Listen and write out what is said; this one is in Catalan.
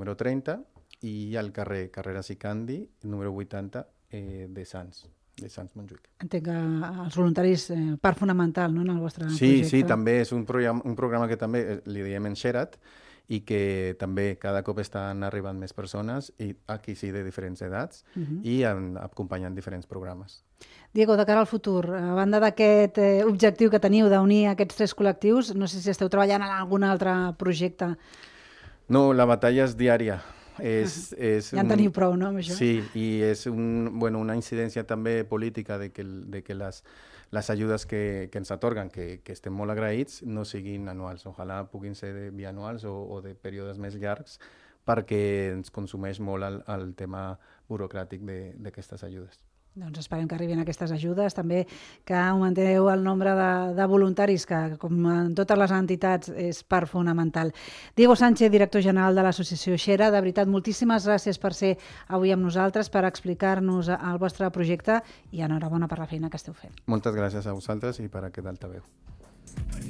número 30, i al carrer Carreras i Candi, número 80, de Sants Montjuïc. Entenc que els voluntaris, part fonamental, no?, en el vostre projecte. Sí, també és un programa que també li diem Enxera't, i que també cada cop estan arribant més persones, i aquí sí de diferents edats, i acompanyant diferents programes. Diego, de cara al futur, a banda d'aquest objectiu que teniu d'unir aquests 3 col·lectius, no sé si esteu treballant en algun altre projecte. No, la batalla és diària. Ja en teniu prou, no, amb això? Sí, i és una incidència també política de que les ajudes que ens atorguen, que estem molt agraïts, no siguin anuals. Ojalà puguin ser bianuals o de períodes més llargs, perquè ens consumeix molt el tema burocràtic d'aquestes ajudes. Doncs esperem que arribin aquestes ajudes, també que augmenteu el nombre de voluntaris, que com en totes les entitats és part fonamental. Diego Sánchez, director general de l'associació Xera, de veritat, moltíssimes gràcies per ser avui amb nosaltres, per explicar-nos el vostre projecte, i enhorabona per la feina que esteu fent. Moltes gràcies a vosaltres i per aquest altaveu.